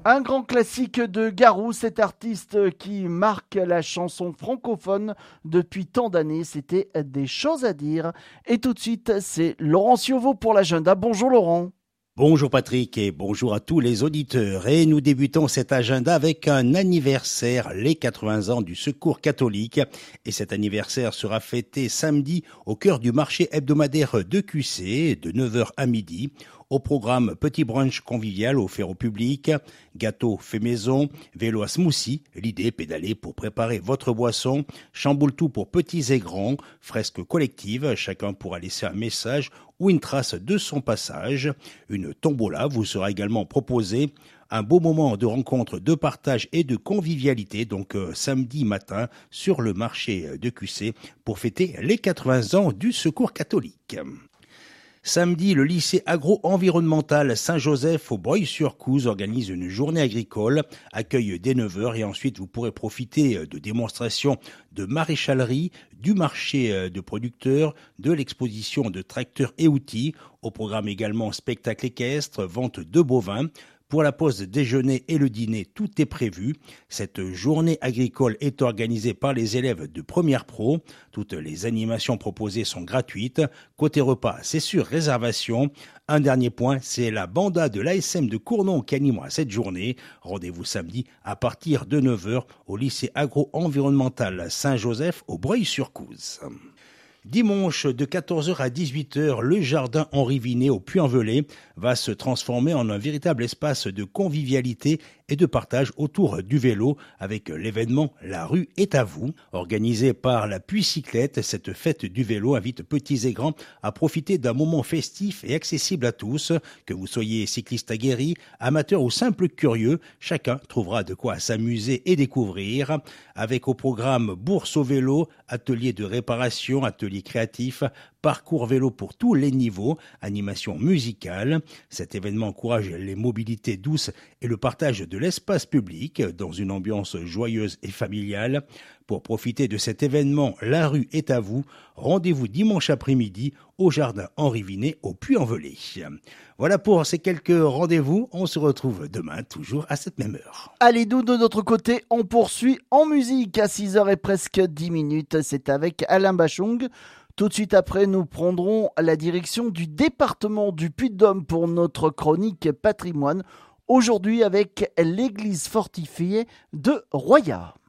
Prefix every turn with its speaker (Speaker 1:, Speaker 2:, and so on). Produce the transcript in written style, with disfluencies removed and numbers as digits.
Speaker 1: Un grand classique de Garou, cet artiste qui marque la chanson francophone depuis tant d'années, c'était Des choses à dire. Et tout de suite, c'est Laurent Ciovo pour l'agenda. Bonjour Laurent.
Speaker 2: Bonjour Patrick et bonjour à tous les auditeurs. Et nous débutons cet agenda avec un anniversaire, les 80 ans du Secours catholique. Et cet anniversaire sera fêté samedi au cœur du marché hebdomadaire de QC de 9h à midi. Au programme petit brunch convivial offert au public, gâteau fait maison, vélo à smoothie, l'idée pédaler pour préparer votre boisson, chamboule tout pour petits et grands, fresque collective, chacun pourra laisser un message ou une trace de son passage. Une tombola vous sera également proposée. Un beau moment de rencontre, de partage et de convivialité, donc samedi matin sur le marché de QC pour fêter les 80 ans du Secours catholique. Samedi, le lycée agro-environnemental Saint-Joseph au Breuil-sur-Couze organise une journée agricole, accueil dès 9h et ensuite vous pourrez profiter de démonstrations de maraîchalerie, du marché de producteurs, de l'exposition de tracteurs et outils, au programme également spectacle équestre, vente de bovins. Pour la pause déjeuner et le dîner, tout est prévu. Cette journée agricole est organisée par les élèves de première pro. Toutes les animations proposées sont gratuites. Côté repas, c'est sur réservation. Un dernier point, c'est la banda de l'ASM de Cournon qui animera cette journée. Rendez-vous samedi à partir de 9h au lycée agro-environnemental Saint-Joseph au Breuil-sur-Couze. Dimanche de 14h à 18h, le jardin Henri Vinet au Puy-en-Velay va se transformer en un véritable espace de convivialité et de partage autour du vélo avec l'événement La rue est à vous. Organisé par la Puy-Cyclette, cette fête du vélo invite petits et grands à profiter d'un moment festif et accessible à tous. Que vous soyez cycliste aguerri, amateur ou simple curieux, chacun trouvera de quoi s'amuser et découvrir. Avec au programme bourse au vélo, atelier de réparation, atelier créatif, parcours vélo pour tous les niveaux, animation musicale. Cet événement encourage les mobilités douces et le partage de l'espace public dans une ambiance joyeuse et familiale. Pour profiter de cet événement, la rue est à vous. Rendez-vous dimanche après-midi au jardin Henri Vinet au Puy-en-Velay. Voilà pour ces quelques rendez-vous. On se retrouve demain, toujours à cette même heure.
Speaker 1: Allez, nous de notre côté, on poursuit en musique à 6h et presque 10 minutes. C'est avec Alain Bachung. Tout de suite après, nous prendrons la direction du département du Puy-de-Dôme pour notre chronique patrimoine. Aujourd'hui avec l'église fortifiée de Royat.